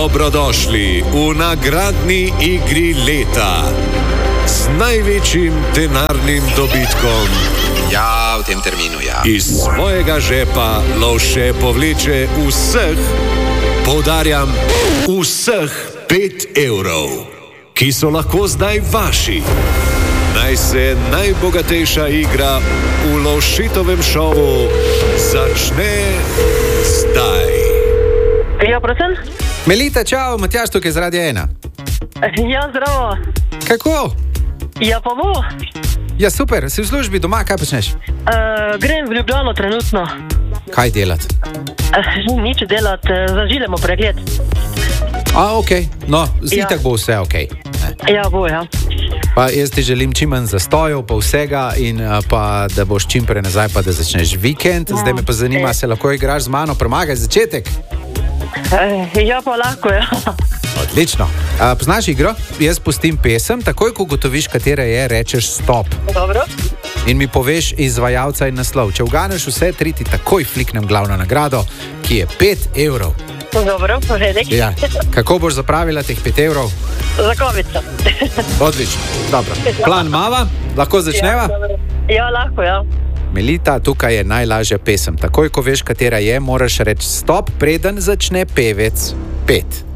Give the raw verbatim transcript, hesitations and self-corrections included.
Dobrodošli v nagradni igri leta z največjim denarnim dobitkom. Ja, v tem terminu, ja. Iz svojega žepa Lovše povleče vseh, poudarjam, vseh pet evrov, ki so lahko zdaj vaši. Naj se najbogatejša igra v Lovšitovem šovu začne zdaj. Ja, prosim? Melita, čau, Matjaž tukaj z Radia ena. Ja, zdravo. Kako? Ja, pa bo. Ja, super, si v službi doma, kaj počneš? Uh, grem v Ljubljano trenutno. Kaj delati? Uh, nič delati, zažilemo pregled. A, ok, no, Ja. itak bo vse ok. Ja, bo, ja. Pa jaz ti želim čim manj zastojev, pa vsega in a, pa da boš čim prej nazaj, pa da začneš vikend. Zdaj me pa zanima, se lahko igraš z mano, premagaj začetek. Uh, ja, pa lahko, ja. Odlično. A, poznaš igro? Jaz pustim pesem, takoj ko ugotoviš, katera je, rečeš stop. Dobro. In mi poveš izvajalca in naslov. Če uganeš vse tri, ti takoj fliknem glavno nagrado, ki je pet evrov. Dobro, poredek. Ja. Kako boš zapravila teh pet evrov? Za kovico. Odlično. Dobro. Plan mava, lahko začneva? Ja, lahko, ja. Melita, tukaj je najlažja pesem. Takoj ko veš, katera je, moraš reči stop, preden začne pevec. Pet.